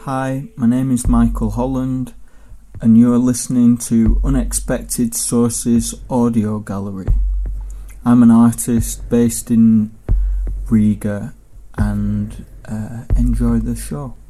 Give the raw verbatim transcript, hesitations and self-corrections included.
Hi, my name is Michael Holland, and you're listening to Unexpected Sources Audio Gallery. I'm an artist based in Riga and uh, enjoy the show.